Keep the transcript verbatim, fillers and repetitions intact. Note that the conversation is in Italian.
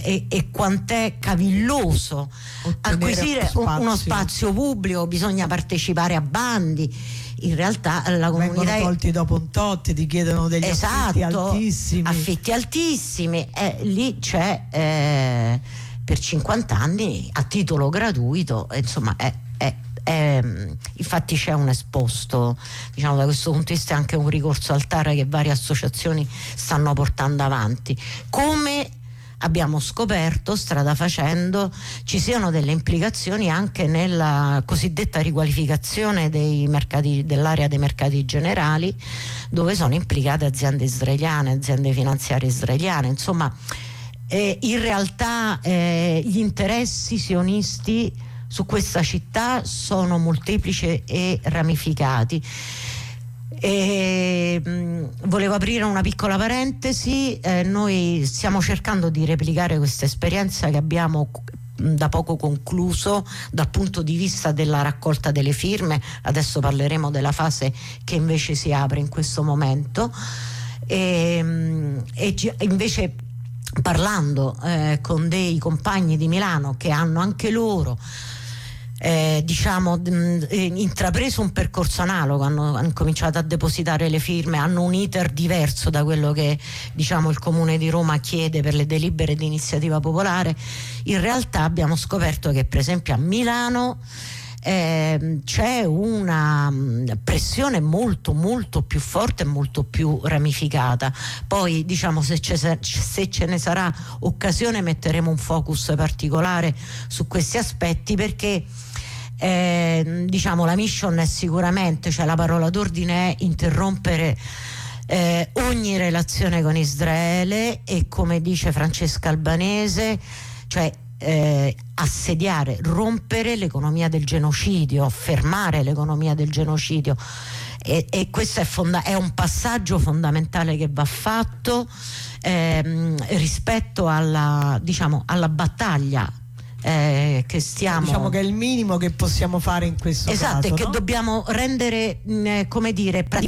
e, e quant'è cavilloso ottenere acquisire spazio. uno spazio pubblico, bisogna partecipare a bandi. In realtà la comunità vengono tolti dopo un tot, ti chiedono degli esatto, affitti altissimi affitti altissimi e lì c'è eh, per cinquanta anni a titolo gratuito, insomma è, è, è, infatti c'è un esposto, diciamo, da questo punto di vista è anche un ricorso al T A R che varie associazioni stanno portando avanti. Come abbiamo scoperto strada facendo ci siano delle implicazioni anche nella cosiddetta riqualificazione dei mercati, dell'area dei mercati generali, dove sono implicate aziende israeliane, aziende finanziarie israeliane, insomma eh, in realtà eh, gli interessi sionisti su questa città sono molteplici e ramificati. E, mh, volevo aprire una piccola parentesi, eh, noi stiamo cercando di replicare questa esperienza che abbiamo mh, da poco concluso dal punto di vista della raccolta delle firme. Adesso parleremo della fase che invece si apre in questo momento e, mh, e ci, invece parlando eh, con dei compagni di Milano che hanno anche loro Eh, diciamo mh, intrapreso un percorso analogo, hanno, hanno cominciato a depositare le firme, hanno un iter diverso da quello che diciamo il Comune di Roma chiede per le delibere di iniziativa popolare. In realtà abbiamo scoperto che per esempio a Milano eh, c'è una pressione molto molto più forte e molto più ramificata. Poi diciamo se, se ce ne sarà occasione metteremo un focus particolare su questi aspetti, perché Eh, diciamo la mission è sicuramente, cioè la parola d'ordine è interrompere eh, ogni relazione con Israele e, come dice Francesca Albanese, cioè eh, assediare, rompere l'economia del genocidio, fermare l'economia del genocidio e, e questo è, fonda- è un passaggio fondamentale che va fatto ehm, rispetto alla, diciamo, alla battaglia Eh, che stiamo, diciamo che è il minimo che possiamo fare in questo esatto, caso, e che no? dobbiamo rendere mh, come dire